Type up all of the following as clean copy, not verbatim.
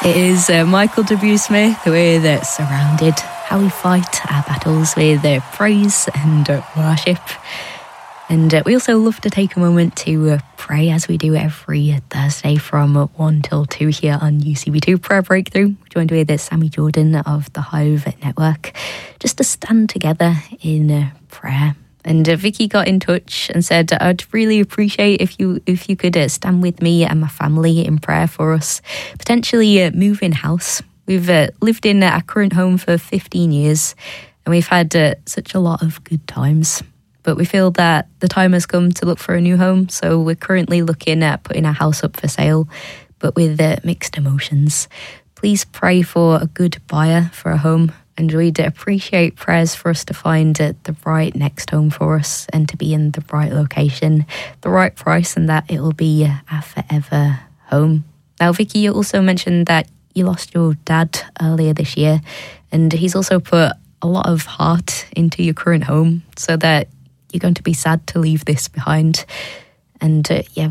It is Michael W. Smith with Surrounded, how we fight our battles with praise and worship. And we also love to take a moment to pray, as we do every Thursday from 1 till 2 here on UCB2 Prayer Breakthrough, joined with Sammy Jordan of the Hive Network, just to stand together in prayer. And Vicky got in touch and said, I'd really appreciate if you could stand with me and my family in prayer for us, potentially moving house. We've lived in our current home for 15 years and we've had such a lot of good times. But we feel that the time has come to look for a new home, so we're currently looking at putting our house up for sale, but with mixed emotions. Please pray for a good buyer for a home. And we'd appreciate prayers for us to find the right next home for us and to be in the right location, the right price, and that it will be our forever home. Now, Vicky, you also mentioned that you lost your dad earlier this year, and he's also put a lot of heart into your current home, so that you're going to be sad to leave this behind. And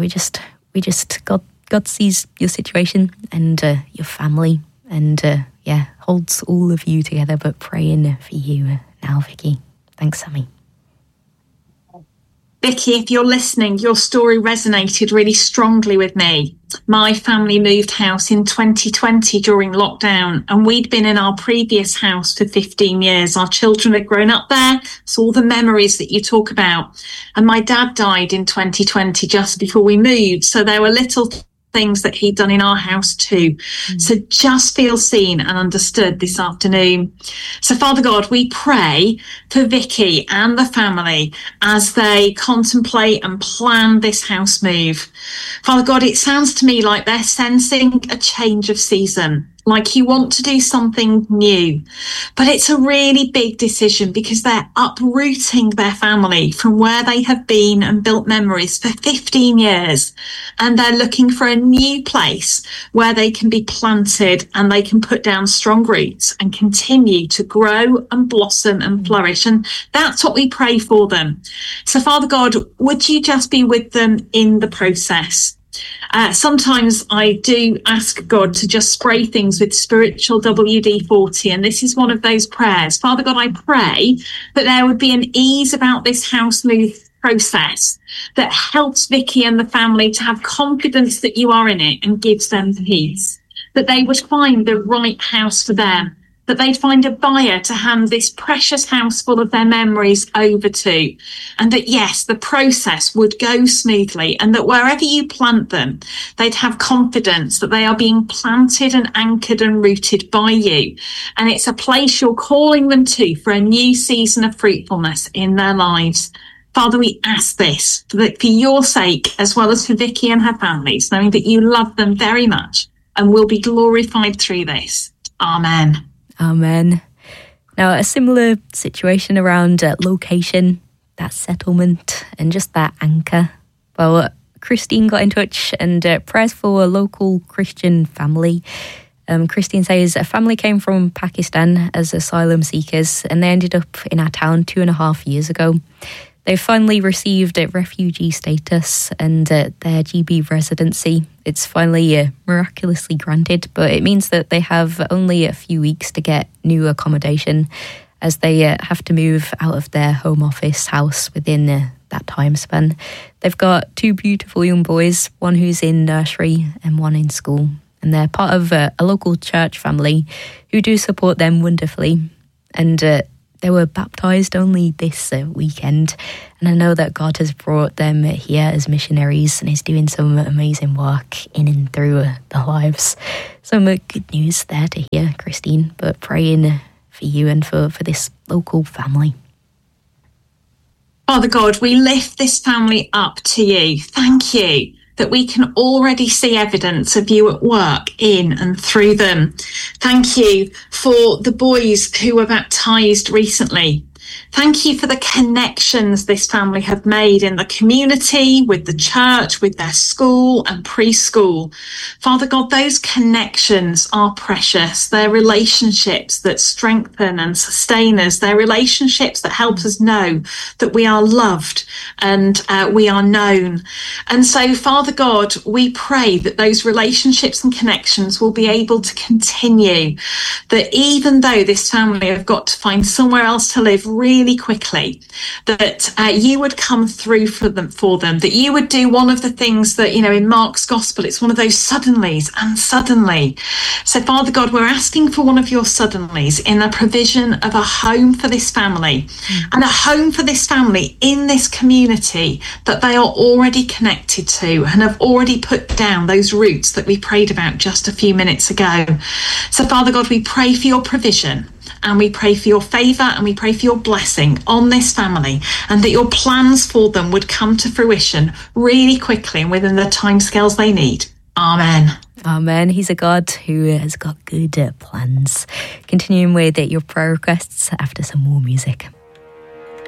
God sees your situation and your family, and holds all of you together, but praying for you now, Vicky. Thanks, Sammy. Vicky, if you're listening, your story resonated really strongly with me. My family moved house in 2020 during lockdown, and we'd been in our previous house for 15 years. Our children had grown up there, so all the memories that you talk about. And my dad died in 2020 just before we moved, so there were little things that he'd done in our house too. So just feel seen and understood this afternoon. So Father God, we pray for Vicky and the family as they contemplate and plan this house move. Father God, it sounds to me like they're sensing a change of season, like you want to do something new. But it's a really big decision because they're uprooting their family from where they have been and built memories for 15 years. And they're looking for a new place where they can be planted and they can put down strong roots and continue to grow and blossom and flourish. And that's what we pray for them. So Father God, would you just be with them in the process? Sometimes I do ask God to just spray things with spiritual WD-40, and this is one of those prayers. Father God, I pray that there would be an ease about this house move process that helps Vicky and the family to have confidence that you are in it and gives them peace, that they would find the right house for them, that they'd find a buyer to hand this precious house full of their memories over to, and that, yes, the process would go smoothly, and that wherever you plant them, they'd have confidence that they are being planted and anchored and rooted by you. And it's a place you're calling them to for a new season of fruitfulness in their lives. Father, we ask this for your sake, as well as for Vicky and her families, knowing that you love them very much and will be glorified through this. Amen. Amen. Now, a similar situation around location, that settlement, and just that anchor. Well, Christine got in touch and prayers for a local Christian family. Christine says a family came from Pakistan as asylum seekers and they ended up in our town 2.5 years ago. They've finally received refugee status and their GB residency. It's finally miraculously granted, but it means that they have only a few weeks to get new accommodation as they have to move out of their home office house within that time span. They've got 2 beautiful young boys, one who's in nursery and one in school. And they're part of a local church family who do support them wonderfully. And they were baptised only this weekend, and I know that God has brought them here as missionaries and is doing some amazing work in and through their lives. Some good news there to hear, Christine, but praying for you and for this local family. Father God, we lift this family up to you. Thank you that we can already see evidence of you at work in and through them. Thank you for the boys who were baptised recently. Thank you for the connections this family have made in the community, with the church, with their school and preschool. Father God, those connections are precious. They're relationships that strengthen and sustain us. They're relationships that help us know that we are loved and we are known. And so, Father God, we pray that those relationships and connections will be able to continue, that even though this family have got to find somewhere else to live really quickly, that you would come through for them, that you would do one of the things that, in Mark's gospel, it's one of those suddenlies and suddenly. So, Father God, we're asking for one of your suddenlies in the provision of a home for this family and a home for this family in this community that they are already connected to and have already put down those roots that we prayed about just a few minutes ago. So, Father God, we pray for your provision. And we pray for your favour and we pray for your blessing on this family, and that your plans for them would come to fruition really quickly and within the timescales they need. Amen. Amen. He's a God who has got good plans. Continuing with your prayer requests after some more music.